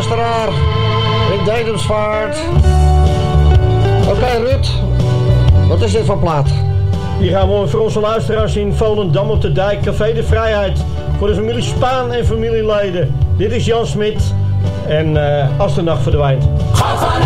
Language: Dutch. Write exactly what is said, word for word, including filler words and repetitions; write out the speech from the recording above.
luisteraar. Rick Dedemsvaart. Oké, okay, Ruud. Wat is dit voor plaat? Die gaan we voor onze luisteraars in Volendam op de Dijk. Café de Vrijheid. Voor de familie Spaan en familieleden. Dit is Jan Smit. En uh, Als de nacht verdwijnt.